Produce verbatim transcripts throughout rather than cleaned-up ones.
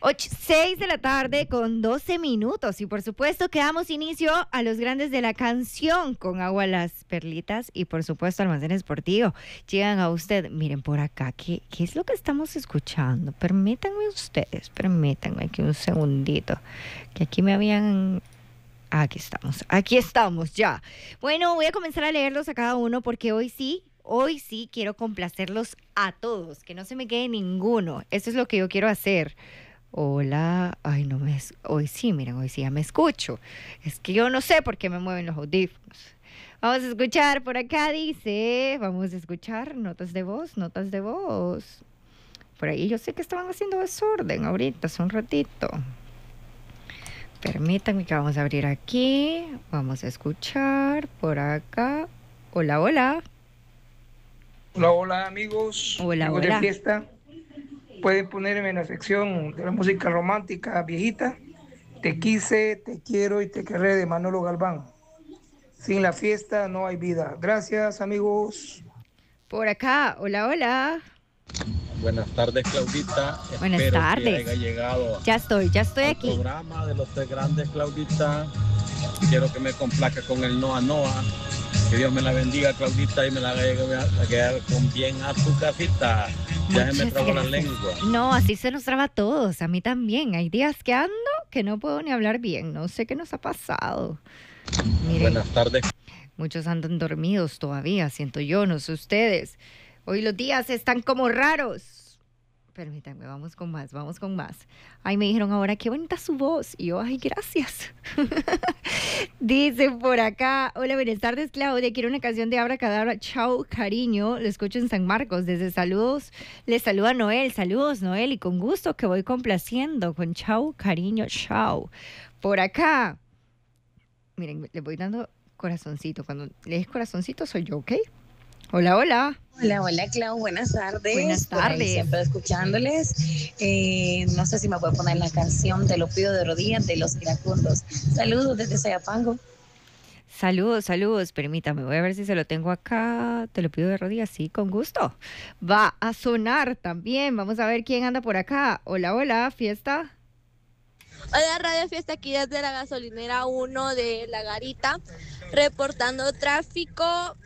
Ocho, seis de la tarde con doce minutos y por supuesto que damos inicio a los grandes de la canción con Agua Las Perlitas y por supuesto Almacén Sportivo. Llegan a usted, miren por acá, ¿qué, qué es lo que estamos escuchando? Permítanme ustedes, permítanme aquí un segundito, que aquí me habían... Aquí estamos, aquí estamos ya. Bueno, voy a comenzar a leerlos a cada uno porque hoy sí, hoy sí quiero complacerlos a todos, que no se me quede ninguno. Eso es lo que yo quiero hacer. Hola, ay no me, es- hoy sí, miren, hoy sí ya me escucho. Es que yo no sé por qué me mueven los audífonos. Vamos a escuchar por acá, dice, vamos a escuchar notas de voz, notas de voz. Por ahí yo sé que estaban haciendo desorden ahorita, hace un ratito. Permítanme que vamos a abrir aquí, vamos a escuchar por acá. Hola, hola. Hola, hola amigos, Hola, amigos hola. de fiesta. Pueden ponerme en la sección de la música romántica viejita. Te quise, te quiero y te querré de Manolo Galván. Sin la fiesta no hay vida. Gracias amigos. Por acá, hola, hola. Buenas tardes, Claudita. Buenas Espero que tardes. haya llegado Ya estoy, ya estoy al aquí. programa de los tres grandes, Claudita. Quiero que me complaca con el Noa Noa. Que Dios me la bendiga, Claudita, y me la haga llegar a quedar con bien a su casita. Ya se me Muchas trabó la gracias. lengua. No, así se nos traba a todos, a mí también. Hay días que ando que no puedo ni hablar bien, no sé qué nos ha pasado. Miren, Buenas tardes. muchos andan dormidos todavía, siento yo, no sé ustedes. Hoy los días están como raros. Permítanme, vamos con más, vamos con más. Ay, me dijeron ahora, qué bonita su voz. Y yo, ay, gracias. Dicen por acá, hola, buenas tardes, Claudia. Quiero una canción de Abracadabra. Chao, cariño. Lo escucho en San Marcos. Desde saludos, les saluda Noel. Saludos, Noel. Y con gusto que voy complaciendo con chao, cariño, chao. Por acá, miren, le voy dando corazoncito. Cuando le des corazoncito soy yo, ¿ok? Hola, hola. Hola, hola Clau, buenas tardes. Buenas Por ahí tardes. siempre escuchándoles. Eh, no sé si me puede poner la canción Te lo pido de rodillas de los iracundos. Saludos desde Sayapango. Saludos, saludos. Permítame, voy a ver si se lo tengo acá. Te lo pido de rodillas, sí, con gusto. Va a sonar también. Vamos a ver quién anda por acá. Hola, hola, fiesta. Hola, Radio Fiesta, aquí desde la gasolinera uno de La Garita, reportando tráfico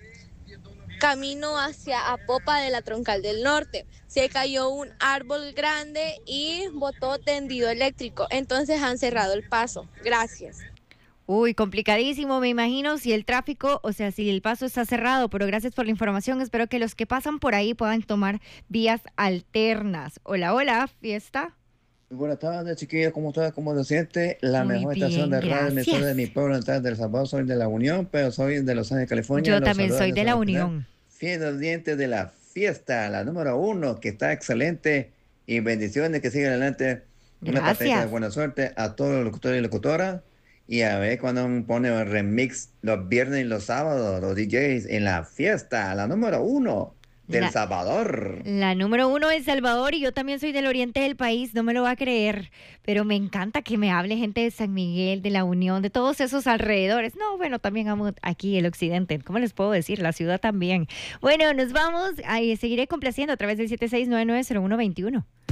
camino hacia Apopa de la Troncal del Norte. Se cayó un árbol grande y botó tendido eléctrico, entonces han cerrado el paso. Gracias. Uy, complicadísimo, me imagino, si el tráfico, o sea, si el paso está cerrado, pero gracias por la información. Espero que los que pasan por ahí puedan tomar vías alternas. Hola, hola, fiesta. Buenas tardes, chiquillos, ¿cómo estás? ¿Cómo se siente? La Muy mejor bien, estación de radio emisora gracias. de mi pueblo natal del Salvador. Soy de La Unión, pero soy de Los Ángeles, California. Yo Los también saluda soy de la nuestro hospital Unión. Fiel diente de la fiesta, la número uno, que está excelente. Y bendiciones, que siga adelante. Una patadita de Gracias. buena suerte a todos los locutores y locutoras. Y a ver cuando pone remix los viernes y los sábados, los D Js en la fiesta, la número uno del La, Salvador. la número uno es Salvador y yo también soy del oriente del país, no me lo va a creer, pero me encanta que me hable gente de San Miguel, de la Unión, de todos esos alrededores. No, bueno, también amo aquí el occidente, ¿cómo les puedo decir? La ciudad también. Bueno, nos vamos, ahí seguiré complaciendo a través del siete seis nueve nueve cero uno dos uno.